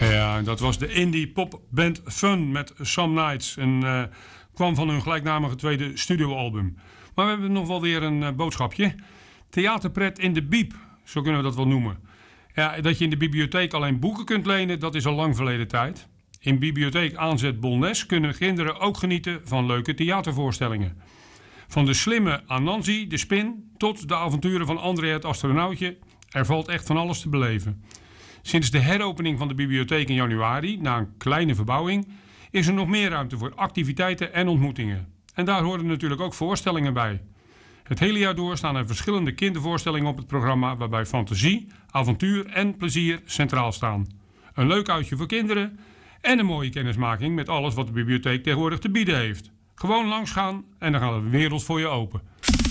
Ja, dat was de indie popband Fun met Some Nights. En kwam van hun gelijknamige tweede studioalbum. Maar we hebben nog wel weer een boodschapje. Theaterpret in de Biep, zo kunnen we dat wel noemen. Ja, dat je in de bibliotheek alleen boeken kunt lenen, dat is al lang verleden tijd. In bibliotheek Aanzet Bolnes kunnen kinderen ook genieten van leuke theatervoorstellingen. Van de slimme Anansi, de spin, tot de avonturen van André het astronautje. Er valt echt van alles te beleven. Sinds de heropening van de bibliotheek in januari, na een kleine verbouwing, is er nog meer ruimte voor activiteiten en ontmoetingen. En daar horen natuurlijk ook voorstellingen bij. Het hele jaar door staan er verschillende kindervoorstellingen op het programma, waarbij fantasie, avontuur en plezier centraal staan. Een leuk uitje voor kinderen en een mooie kennismaking met alles wat de bibliotheek tegenwoordig te bieden heeft. Gewoon langsgaan en dan gaat de wereld voor je open.